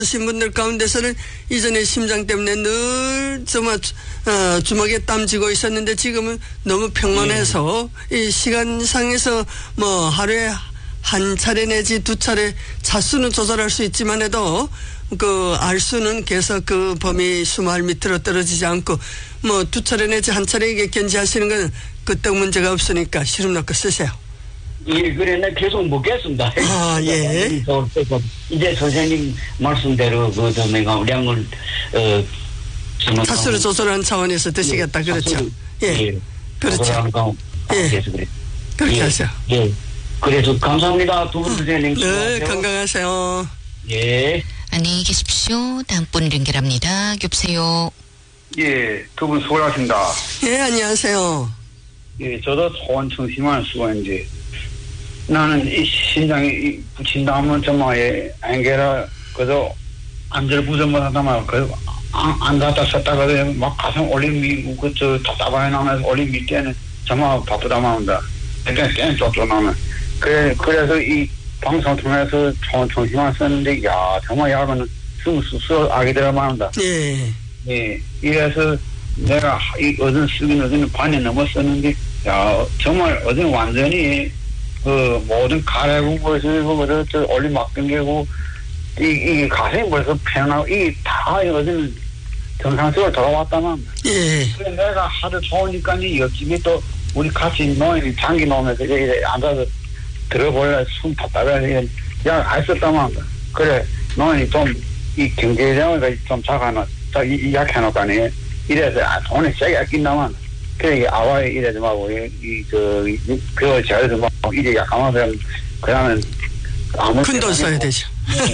신 분들 가운데서는 이전에 심장 때문에 늘 정말 주먹에 땀 쥐고 있었는데 지금은 너무 평온해서 이 시간상에서 뭐 하루에 한 차례 내지 두 차례 차수는 조절할 수 있지만 해도 그 알수는 계속 그 범위 수말 밑으로 떨어지지 않고 뭐 두 차례 내지 한 차례 이게 견지하시는 건 그때 문제가 없으니까 시름 넣고 쓰세요. 예, 그래, 나 계속 먹겠습니다. 아, 예. 이제 선생님 말씀대로, 내가 량을, 차수를 조절한 차원에서 드시겠다. 그렇죠. 예. 그렇죠. 예. 그렇게 하세요. 예. 그래서 감사합니다. 두 분 선생님. 네, 건강하세요. 예. 안녕히 계십시오. 다음 분 연결합니다. 여보세요. 예, 두 분 수고하셨습니다. 예, 안녕하세요. 예, 저도 소원 청심환 수고했는데, 나는 이 심장이 붙인다 하면 정말 안개라 그저 안절부절 하다만 그 안 닿다 섰다 그래 막 가슴 올림 그저 답답하게 나면서 올림 밑에는 정말 바쁘다만 한다. 그냥 쫓겨나면 그래서 이 방송 통해서 청심환 썼는데 야 정말 야간은 스스로 아기들만 한다. 예. 예. 이래서 내가 이 어제는 반에 넘었었는데 야 정말 어제는 완전히 그 모든 가래고 것을 저 올림 막던 게고 이 가슴이 벌써 편하고 이 다 어제는 정상적으로 돌아왔다만. 예. 그래 내가 하도 좋으니까 옆집에 또 우리 같이 노인이 장기 놓으면서 여기 앉아서 들어볼래 숨 답답해 야 했었다만. 그래 노인이 좀 이 경제력을 좀 작아놔 약해놓고니 이래서 돈이 세게 아낀다만. 그래 아와에 이래지 말고 그 제가 뭐 이제 약하면 그러면 아무 큰 돈 써야 되죠.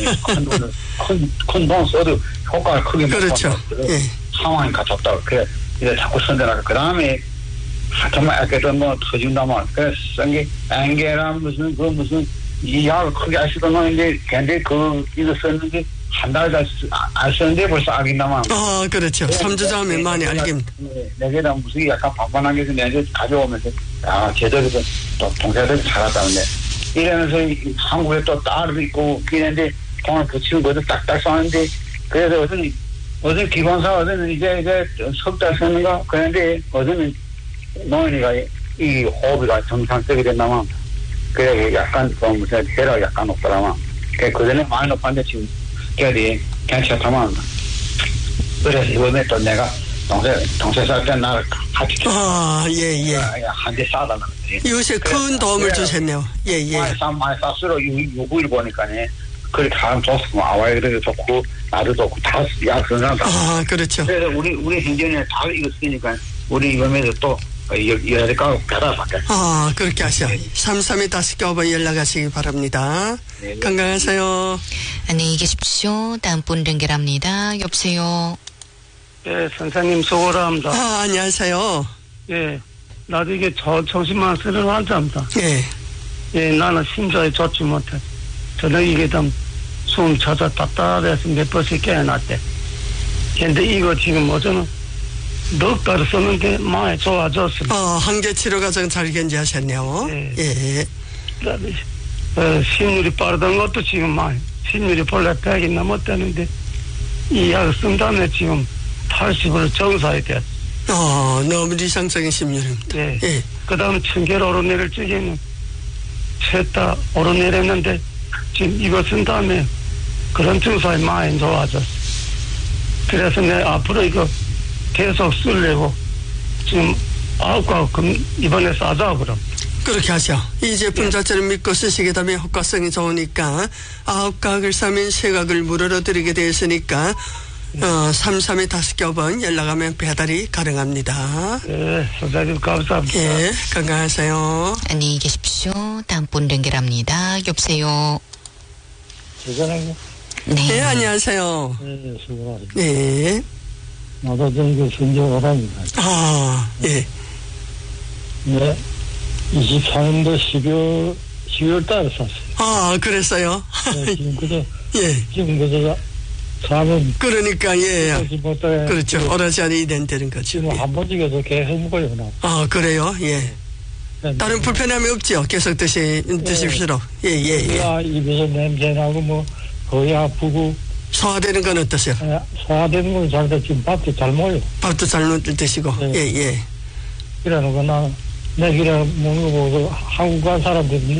큰 돈 써도 효과가 크게 못 그렇죠. 예. 상황이 갖췄다. 그래 이제 자꾸 선대라고 그 다음에 정말 아껴도 뭐 터진다만 그래 쓴게 안개랑 무슨 이 약을 크게 아시던 놈인데 근데 이거 썼는데 한 달 안 썼는데 벌써 알긴다만. 아, 그렇죠. 3주 전에 많이 알깁니다. 내게다 무슨 약간 반반하게 해서 내가 가져오면서, 제대로 또 동생들이 살았다는데, 이러면서 한국에 또 딸도 있고, 이랬는데, 돈을 붙이는 것도 딱딱 썼는데, 그래서 어제는 기관사, 어제는 이제 석 달 썼는가? 그런데, 어제는 노인이가 이 호흡이가 정상적이 된다만, 그래, 약간 좀 무슨 혈압 약간 높더라만. 그전에 많이 높았는데 지금, 결이 괜찮다만 그래서 이번에 또 내가 동생 살 때 나를 같이 예. 한 대 싸달라는 거지. 요새 큰 도움을 주셨네요. 예. 많이 쌌으로 요구일 보니까네 그렇게 다 좋고 아와이 그래도 좋고 나도 좋고 다 약선사다. 아, 그렇죠. 그래서 우리 행전에 다 이거 쓰니까 우리 이번에도 또 여기가 받아봤겠다. 아, 그렇게 하셔. 33-5번 연락하시기 바랍니다. 네. 건강하세요. 안녕히 계십시오. 다음 분 연결합니다. 여보세요. 예, 선생님 수고합니다. 아, 안녕하세요. 예, 나도 이게 정신만 쓰는 환자입니다. 예. 예, 나는 심장이 좋지 못해. 저는 이게 좀 숨 차서 답답해서 몇 번씩 깨어났대. 근데 이거 지금 어제는 넉 달 썼는데 많이 좋아졌습니다. 한계 치료 과정 잘 견지하셨네요. 예. 심률이 빠르던 것도 지금 많이 심률이 본래 100이 넘었다는데 이 약을 쓴 다음에 지금 80으로 정상이 됐어. 너무 이상적인 심률입니다. 예. 예. 그 다음에 청계를 오르내릴 적에는 셋 다 오르내렸는데 지금 이거 쓴 다음에 그런 증상이 많이 좋아졌어. 그래서 내가 앞으로 이거 계속 쓰려고 지금 9가구 이번에 싸자 그럼. 그렇게 하죠. 이 제품 자체를 믿고 쓰시게 되면 효과성이 좋으니까 9각을 사면 3각을 무료로 드리게 되어 있으니까 33-5번 연락하면 배달이 가능합니다. 네, 선생님 감사합니다. 예, 건강하세요. 안녕히 계십시오. 다음 분 연결합니다. 여보세요. 대단하게. 네. 네, 안녕하세요. 네, 수고하셨습니다. 네. 나도 저기 신조어랍니다. 예. 네, 24년도 12월 달에 샀어요. 그랬어요? 네, 지금 그저가 사면. 그러니까, 예. 그렇죠. 오라지안이 되는 거죠. 지금 한 번씩에서 계속 먹어요, 나. 그래요? 예. 다른 불편함이 없죠? 계속 드십시오. 예. 입에서 냄새 나고, 거의 아프고, 소화되는 건 어떠세요? 소화되는 건 잘 돼. 지금 밥도 잘 먹어요. 밥도 잘 드시고. 네. 예. 이러는 거나, 내 길에 먹는 거 보고, 한국 간 사람들이,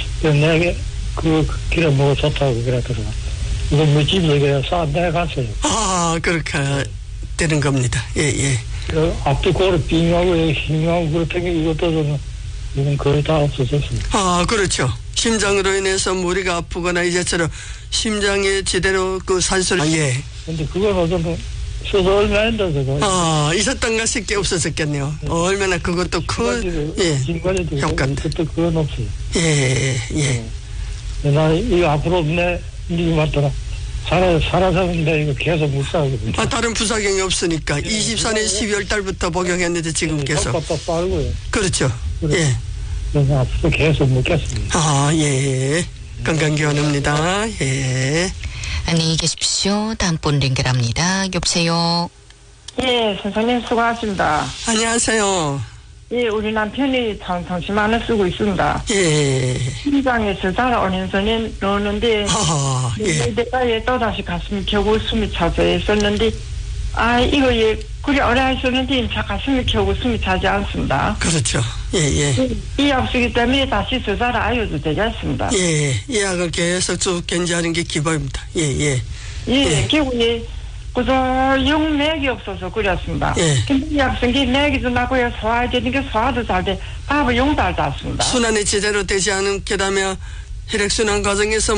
내게 그 길에 먹어 좋다고 그랬더라고. 이거 뭐 집에 그래, 내가 갔어요. 그렇게 되는 겁니다. 예. 그 앞뒤 고를 빙하고, 빙하고, 그렇다니 이것도 이건 거의 다 없어졌습니다. 그렇죠. 심장으로 인해서 머리가 아프거나 이제처럼 심장에 제대로 그 산소를. 예. 근데 그건 어쩌면 써서 얼마 안 돼, 저거. 있었던 것이 꽤 없어졌겠네요. 얼마나 그것도 큰, 효과인데. 그때 그건 없어요. 예. 나 이거 앞으로 내, 니 맞더라. 살아서는데 이거 계속 못 살거든요. 다른 부작용이 없으니까. 24년 12월 달부터 복용했는데 지금 계속. 또 빠르고요. 그렇죠. 그래. 예. 그래서 앞으로 계속 먹겠습니다. 예. 건강기원입니다. 예. 안녕히 계십시오. 다음 분 연결합니다. 여보세요. 예, 선생님 수고하십니다. 안녕하세요. 예, 우리 남편이 정신만을 쓰고 있습니다. 예. 심장에 저자라 원인선이 넣었는데, 내가 또다시 가슴이 겨우 숨이 차서 했었는데, 이거 그리 오래 했었는데, 가슴이 겨우 숨이 차지 않습니다. 그렇죠. 예. 이 약 쓰기 때문에 다시 저자라 알려도 되겠습니다. 예. 이 약을 계속 쭉 견지하는 게 기본입니다. 예. 결국 그저 영 맥이 없어서 그랬습니다. 예. 근데 이 약 쓴 게 맥이도 나고요, 소화되는 게 소화도 잘 돼, 밥을 용도 안 닿습니다. 순환이 제대로 되지 않게 되면 혈액순환 과정에서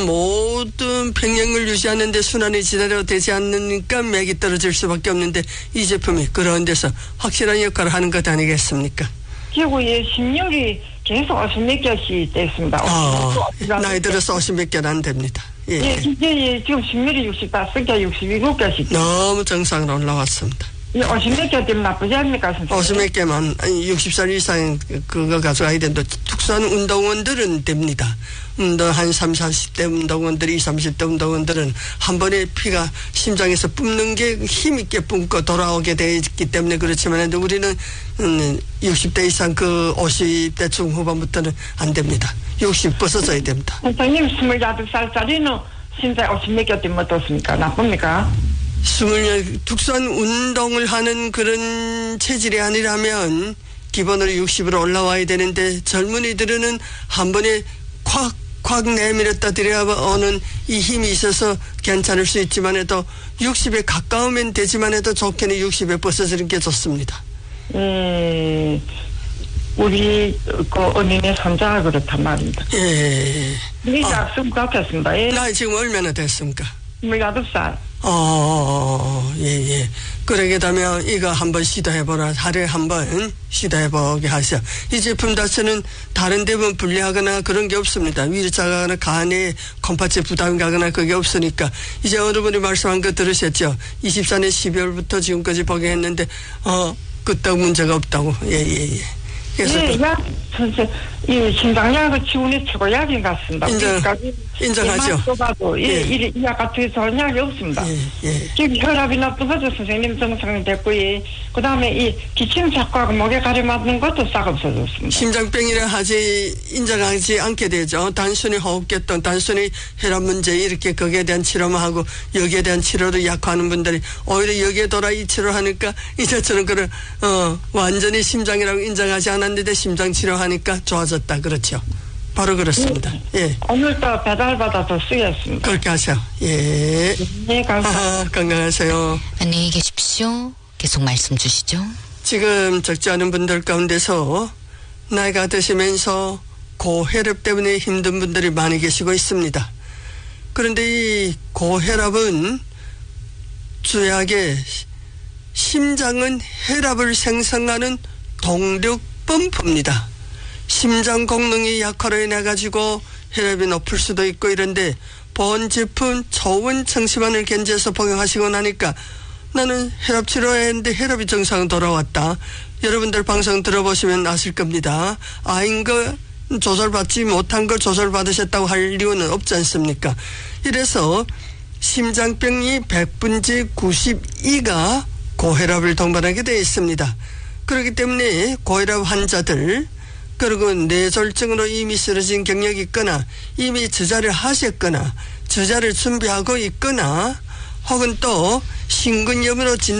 모든 평형을 유지하는데 순환이 제대로 되지 않으니까 맥이 떨어질 수밖에 없는데 이 제품이 그런 데서 확실한 역할을 하는 것 아니겠습니까? 결국 심혈이 계속 50몇 개씩 됐습니다. 나이 들어서 50몇 개는 안 됩니다. 예. 지금 심혈이 65개, 67개씩. 너무 정상으로 올라왔습니다. 50몇 개 되면 나쁘지 않습니까, 선생님? 50몇 개만 60살 이상 그거 가져가야 되는데 특수한 운동원들은 됩니다. 한 30, 40대 운동원들이 20, 30대 운동원들은 한 번에 피가 심장에서 뿜는 게 힘있게 뿜고 돌아오게 되어 있기 때문에 그렇지만 우리는 60대 이상 그 50대 중후반부터는 안 됩니다. 60 벗어져야 됩니다. 선생님 28살짜리는 심장 50몇 개 되면 어떻습니까? 나쁩니까? 특수한 운동을 하는 그런 체질이 아니라면 기본으로 60으로 올라와야 되는데 젊은이들은 한 번에 콱 내밀었다 들여오는 이 힘이 있어서 괜찮을 수 있지만 해도 60에 가까우면 되지만 해도 좋게는 60에 벗어지는 게 좋습니다. 우리 그 언니네 손자가 그렇단 말입니다. 예. 이 약속 갖겠습니다. 나이 지금 얼마나 됐습니까? 28살. 예. 그러게 되면 이거 한번 시도해보라. 하루에 한번 시도해보게 하세요. 이 제품 자체는 다른 데면 불리하거나 그런 게 없습니다. 위르차거나 간에 콩팥에 부담이 가거나 그게 없으니까. 이제 어른분이 말씀한 거 들으셨죠? 24년 12월부터 지금까지 복용했는데 그때 문제가 없다고. 예. 그래서 약 선생 이 심장약은 치운의 최고약인 것 같습니다. 인정하죠. 이 약 같은 좋은 약이 없습니다. 지금 혈압이 나쁘어서 선생님 정상이 됐고, 그 다음에 이 기침 자꾸하고 목에 가려 맞는 것도 싹 없어졌습니다. 심장병이라 인정하지 않게 되죠. 단순히 호흡계통, 단순히 혈압 문제 이렇게 거기에 대한 치료만 하고 여기에 대한 치료를 약화하는 분들이 오히려 여기에 돌아 이 치료하니까 이제처럼 그런 완전히 심장이라고 인정하지 않았는데 심장 치료하니까 좋아졌다. 그렇죠. 바로 그렇습니다. 예. 오늘도 배달받아서 쓰겠습니다. 그렇게 하세요. 예. 네, 감사합니다. 건강하세요. 안녕히 계십시오. 계속 말씀 주시죠. 지금 적지 않은 분들 가운데서 나이가 드시면서 고혈압 때문에 힘든 분들이 많이 계시고 있습니다. 그런데 이 고혈압은 주약에 심장은 혈압을 생성하는 동력 펌프입니다. 심장功能이 약화로 인해 가지고 혈압이 높을 수도 있고 이런데 본 제품 좋은 청심환을 견지해서 복용하시고 나니까 나는 혈압 치료했는데 혈압이 정상 돌아왔다. 여러분들 방송 들어보시면 아실 겁니다. 아인 거 조절받지 못한 걸 조절받으셨다고 할 이유는 없지 않습니까? 이래서 심장병이 100분의 92가 고혈압을 동반하게 되어 있습니다. 그렇기 때문에 고혈압 환자들 그리고 뇌졸중으로 이미 쓰러진 경력이 있거나 이미 주사를 하셨거나 주사를 준비하고 있거나 혹은 또 심근염으로